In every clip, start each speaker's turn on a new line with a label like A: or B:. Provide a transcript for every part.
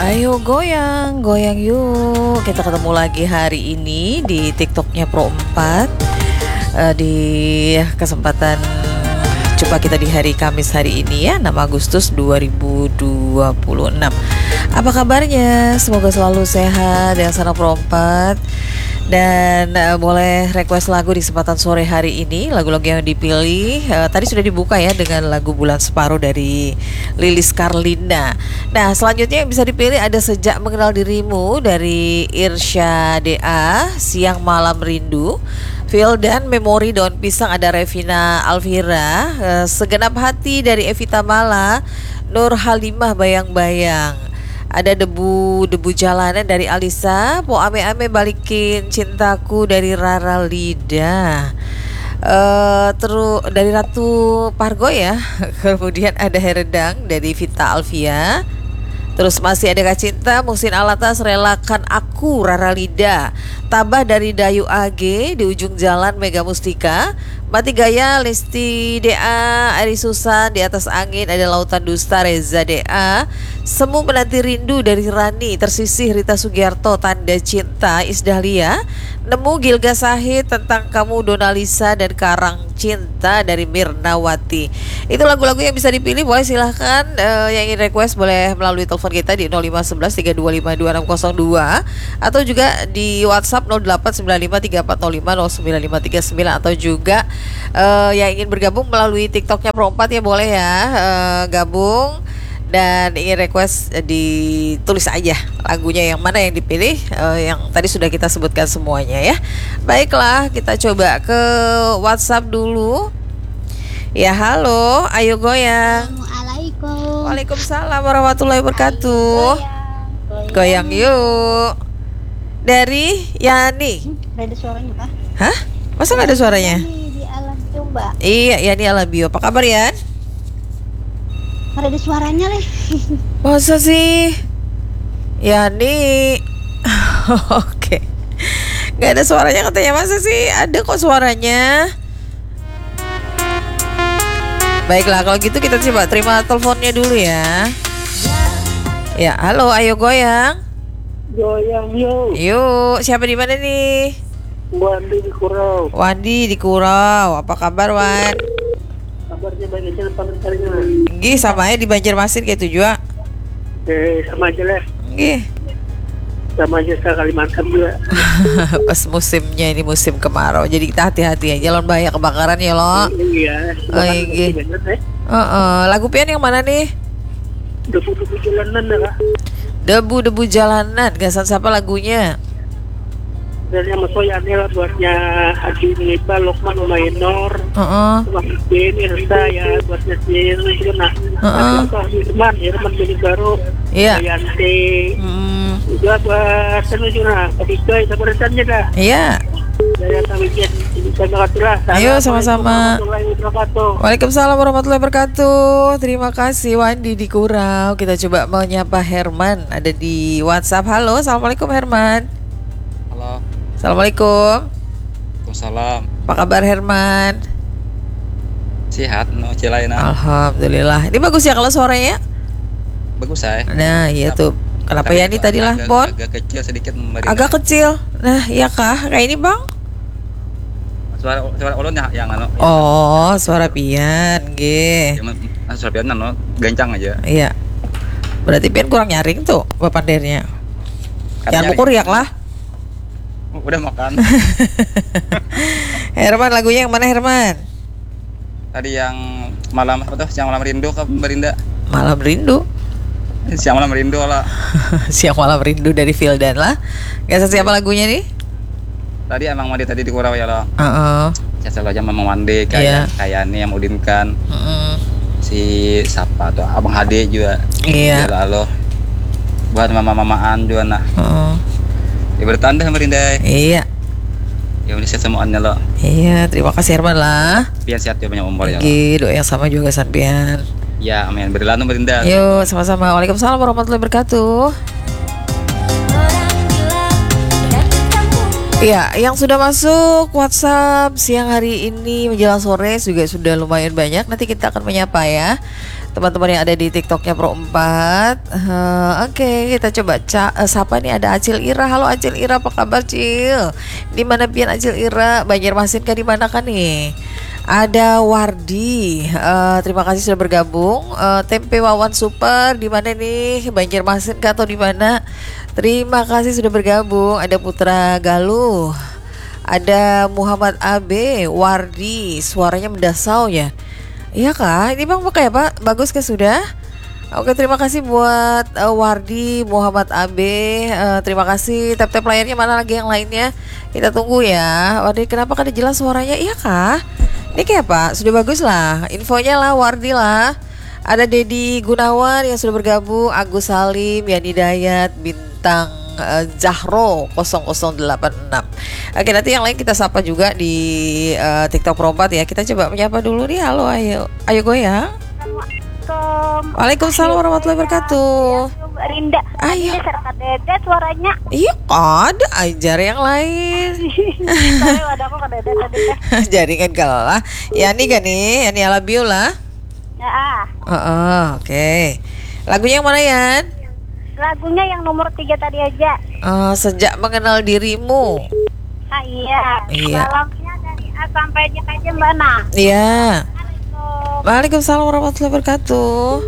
A: Ayo goyang, goyang yuk. Kita ketemu lagi hari ini di TikToknya Pro 4 di kesempatan jumpa kita di hari Kamis hari ini ya, 6 Agustus 2026. Apa kabarnya? Semoga selalu sehat yang sana Pro 4. Dan boleh request lagu di kesempatan sore hari ini. Lagu-lagu yang dipilih tadi sudah dibuka ya dengan lagu Bulan Separuh dari Lilis Karlina. Nah selanjutnya yang bisa dipilih ada Sejak Mengenal Dirimu dari Irsya DA, Siang Malam Rindu, Feel dan Memori Daun Pisang ada Revina Alvira, Segenap Hati dari Evita Mala, Nur Halimah Bayang-Bayang. Ada Debu Jalanan dari Alisa, Po Ame Ame Balikin Cintaku dari Rara Lida, terus dari Ratu Pargo ya. Kemudian ada Heredang dari Vita Alvia. Terus masih ada Kak Cinta, Muhsin Alatas, Relakan Aku, Rara Lida, Tabah dari Dayu AG, Di Ujung Jalan Mega Mustika, Mati Gaya Lesti DA, Ari Susan, Di Atas Angin ada Lautan Dusta Reza DA, Semu Menanti Rindu dari Rani, Tersisih Rita Sugiarto, Tanda Cinta Isdahlia, Nemu Gilga Sahid, Tentang Kamu Donalisa, dan Karang Cinta dari Mirnawati. Itu lagu-lagu yang bisa dipilih, boleh silahkan yang ingin request boleh melalui telepon kita di 0511 325 2602 atau juga di WhatsApp 089534050959 atau juga yang ingin bergabung melalui TikToknya Pro 4 ya boleh ya gabung dan ingin request ditulis aja lagunya yang mana yang dipilih yang tadi sudah kita sebutkan semuanya ya. Baiklah kita coba ke WhatsApp dulu. Ya halo, ayo goyang.
B: Assalamualaikum.
A: Waalaikumsalam warahmatullahi wabarakatuh. Goyang yuk. Dari Yani.
B: Ada suaranya kah?
A: Hah? Masa nggak ada suaranya?
B: Di Alam Coba.
A: Iya, Yani Alabio. Apa kabar Yan?
B: Ada suaranya leh.
A: Masa sih? Yani. Oke. Nggak ada suaranya katanya, masa sih? Ada kok suaranya. Baiklah, kalau gitu kita coba terima teleponnya dulu ya. Ya, halo, ayo goyang.
C: Goyang yuk.
A: Yuk, siapa di mana nih?
C: Wandi di Kurau.
A: Wandi di Kurau. Apa kabar, Wan?
C: Kabarnya banyak jalan panen-panennya.
A: Gih, sama aja di Banjarmasin kayak itu juga.
C: Sama aja lah.
A: Gih.
C: Sama aja ke Kalimantan juga.
A: Pas musimnya ini musim kemarau. Jadi kita hati-hati ya. Jalan bahaya kebakaran ya lo.
C: Iya.
A: Oh iya. Lagu pian yang mana nih?
C: Debu-debu jalanan ya.
A: Debu Jalanan. Gasan siapa lagunya?
C: Dan yang masoyan lah buatnya Adi Nipa, Lokman, Umaynor, Wahidin, Irsa ya buatnya si Rina, Irman Bini Baru, Yanti, juga buat Senujuna, Ketika itu beresannya dah.
A: Iya.
C: Saya tawikin lah.
A: Ayo sama-sama. Waalaikumsalam warahmatullahi wabarakatuh. Terima kasih Wandi di Kurau. Kita coba menyapa Herman ada di WhatsApp. Halo, assalamualaikum Herman.
D: Halo.
A: Assalamualaikum.
D: Waalaikumsalam.
A: Apa kabar Herman?
D: Sehat, no cilaina.
A: Alhamdulillah. Ini bagus ya kalau suaranya?
D: Bagus saya.
A: Nah, iya tuh. Kenapa ya ini tadi lah, Bon?
D: Agak kecil sedikit memberi.
A: Agak kecil. Nah, iya kah? Kayak ini, Bang?
D: Suara ulunnya yang anu.
A: Oh, suara pian, nggih.
D: Suara pian anu gancang aja.
A: Iya. Berarti pian kurang nyaring tuh pandernya. Jangan buku riak lah.
D: Udah makan.
A: Herman, lagunya yang mana Herman?
D: Tadi yang malam apa tuh? Siang Malam Rindu ke Berinda.
A: Malam Rindu.
D: Siang Malam Rindu lah.
A: Siang Malam Rindu dari Vildan lah. Gak siapa lagunya nih?
D: Tadi emang Mandi tadi di Kurau ya lo. Saya selalu aja Memang Mandi kayak nih yang Udinkan. Si siapa tuh Abang Hade juga.
A: Iya.
D: Lalu buat mama-mamaan juga nah. Ya bertanda sama Rinda.
A: Iya.
D: Ya udah sehat semuanya lo.
A: Iya, terima kasih Herman lah.
D: Pian sehat ya banyak umur ya.
A: Doa yang sama juga San Pian.
D: Ya, amin. Berlalu Berinda.
A: Yuk, sama-sama. Waalaikumsalam warahmatullahi wabarakatuh. Iya, yang sudah masuk WhatsApp siang hari ini menjelang sore juga sudah lumayan banyak. Nanti kita akan menyapa ya. teman-teman yang ada di TikToknya Pro 4. Oke, kita coba sapa nih, ada Acil Ira. Halo Acil Ira, apa kabar Cil? Di mana pian Acil Ira? Banjarmasin kah, di mana kan nih? Ada Wardi, terima kasih sudah bergabung. Tempe Wawan Super, di mana nih? Banjarmasin kah atau di mana? Terima kasih sudah bergabung. Ada Putra Galuh, ada Muhammad AB, Wardi, suaranya mendasau ya. Iya kah? Ini bang pakai apa? Bagus kah sudah? Oke, terima kasih buat Wardi, Muhammad AB. Terima kasih. Tap-tap layarnya, mana lagi yang lainnya? Kita tunggu ya. Wardi, kenapa kada jelas suaranya? Iya kah? Ini kayak apa? Sudah bagus lah. Infonya lah, Wardi lah. Ada Dedi Gunawan yang sudah bergabung, Agus Salim, Yani Dayat, Bintang Zahro 0086. Oke, nanti yang lain kita sapa juga di TikTok Pro 4 ya. Kita coba menyapa dulu nih. Halo, ayo goyang. Waalaikumsalam warahmatullahi wabarakatuh.
B: Mbak Rinda.
A: Ayo.
B: Serta Dede suaranya.
A: Iya, ada ajar yang lain.
B: Sorry, wadah aku ke Dede tadi teh.
A: Jaringan kalah. Ya nih kan nih, Yani Alabio lah.
B: Ya.
A: Oke. Lagunya yang mana Yan?
B: Lagunya yang nomor 3 tadi aja.
A: Sejak mengenal dirimu.
B: Iya.
A: Iya.
B: Balongnya dari A sampai Z aja Mbak Na.
A: Iya. Waalaikumsalam warahmatullahi wabarakatuh.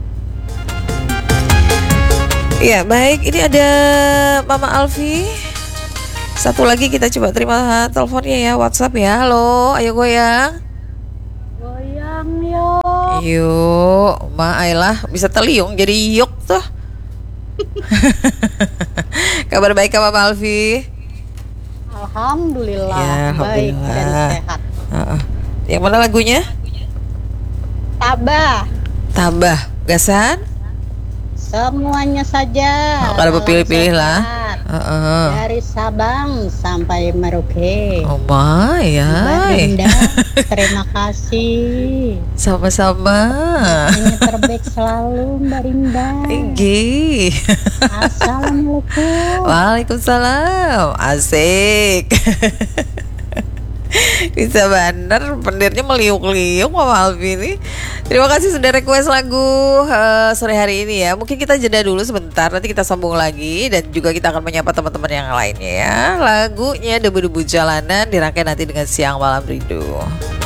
A: Iya, baik. Ini ada Mama Alfi. Satu lagi kita coba terima teleponnya ya, WhatsApp ya. Halo, ayo goyang.
B: Goyang yuk.
A: Yuk, Ma Aylah bisa teliung jadi yuk tuh. Kabar baik Kak Mama Alfi?
B: Alhamdulillah,
A: Ya,
B: baik dan
A: alhamdulillah.
B: sehat.
A: Yang mana lagunya? Tabah, gasan?
B: Semuanya saja.
A: Kalau pilih-pilih lah.
B: Dari Sabang sampai Merauke.
A: Oh my ya.
B: Mbak Rinda, terima kasih.
A: Sama-sama.
B: Ini terbaik selalu Mbak Rinda.
A: Tinggi.
B: Assalamualaikum.
A: Waalaikumsalam. Asik. Bisa bener, pendirnya meliuk-liuk Mama Alfi ini. Terima kasih sudah request lagu sore hari ini ya. Mungkin kita jeda dulu sebentar, nanti kita sambung lagi. Dan juga kita akan menyapa teman-teman yang lainnya ya. Lagunya Debu-Debu Jalanan dirangkai nanti dengan Siang Malam Rindu.